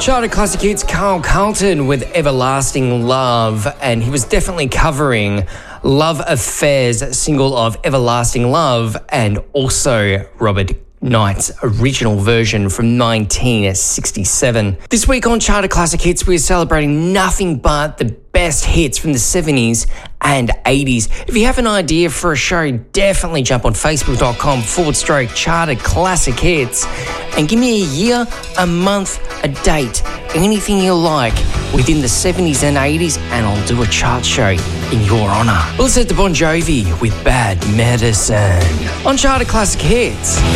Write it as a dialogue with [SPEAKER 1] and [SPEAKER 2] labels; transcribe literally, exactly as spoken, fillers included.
[SPEAKER 1] Charter Classic Hits, Carl Carlton with Everlasting Love, and he was definitely covering Love Affair's single of Everlasting Love and also Robert Knight's original version from nineteen sixty-seven. This week on Charter Classic Hits, we're celebrating nothing but the best hits from the seventies and eighties. If you have an idea for a show, definitely jump on facebook.com forward stroke Charter Classic Hits and give me a year, a month, a date, anything you like within the seventies and eighties, and I'll do a chart show in your honour. Let's head to Bon Jovi with Bad Medicine on Charter Classic Hits.